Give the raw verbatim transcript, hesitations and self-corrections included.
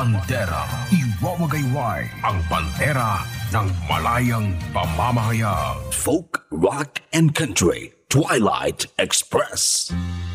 Bandera, iwawagayway ang bandera ng malayang pamamahayag. Folk, rock, and country. Twilight Express.